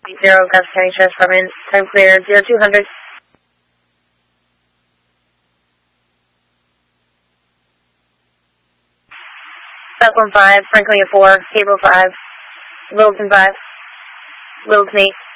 0, Gus County Sheriff's Department. Time clear, 0200. Southland 5, Franklin 4, Gabriel 5, Littleton 5, Littleton 8.